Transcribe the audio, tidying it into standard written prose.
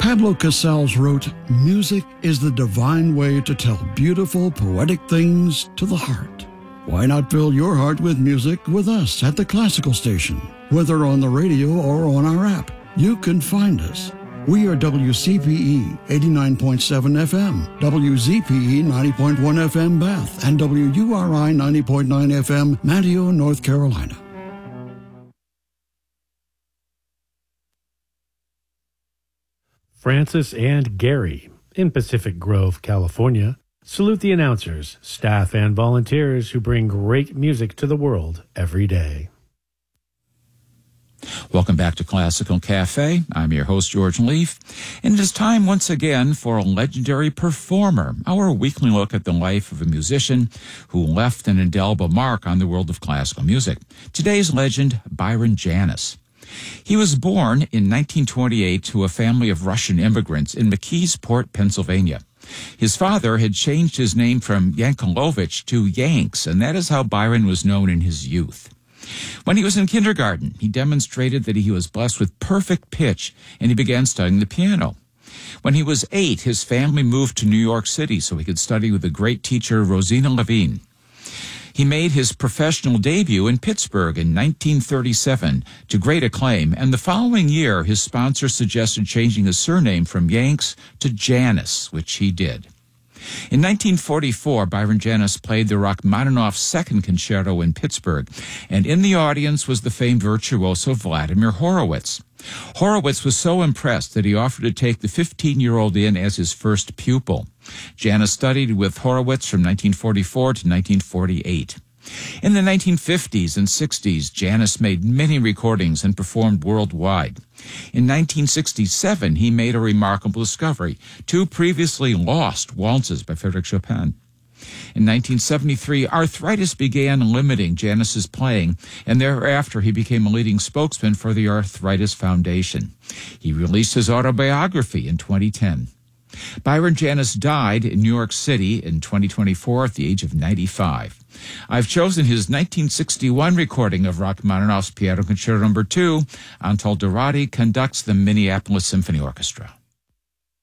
Pablo Casals wrote, "Music is the divine way to tell beautiful, poetic things to the heart." Why not fill your heart with music with us at the Classical Station? Whether on the radio or on our app, you can find us. We are WCPE 89.7 FM, WZPE 90.1 FM Bath, and WURI 90.9 FM Manteo, North Carolina. Francis and Gary in Pacific Grove, California, salute the announcers, staff, and volunteers who bring great music to the world every day. Welcome back to Classical Cafe. I'm your host, George Leaf, and it is time once again for a legendary performer, our weekly look at the life of a musician who left an indelible mark on the world of classical music. Today's legend, Byron Janis. He was born in 1928 to a family of Russian immigrants in McKeesport, Pennsylvania. His father had changed his name from Yankelovich to Yanks, and that is how Byron was known in his youth. When he was in kindergarten, he demonstrated that he was blessed with perfect pitch, and he began studying the piano. When he was 8, his family moved to New York City so he could study with the great teacher Rosina Levine. He made his professional debut in Pittsburgh in 1937 to great acclaim, and the following year his sponsor suggested changing his surname from Yanks to Janis, which he did. In 1944, Byron Janis played the Rachmaninoff's Second Concerto in Pittsburgh, and in the audience was the famed virtuoso Vladimir Horowitz. Horowitz was so impressed that he offered to take the 15-year-old in as his first pupil. Janis studied with Horowitz from 1944 to 1948. In the 1950s and 60s, Janis made many recordings and performed worldwide. In 1967, he made a remarkable discovery, 2 previously lost waltzes by Frédéric Chopin. In 1973, arthritis began limiting Janis's playing, and thereafter he became a leading spokesman for the Arthritis Foundation. He released his autobiography in 2010. Byron Janis died in New York City in 2024 at the age of 95. I've chosen his 1961 recording of Rachmaninoff's Piano Concerto No. 2. Antal Dorati conducts the Minneapolis Symphony Orchestra.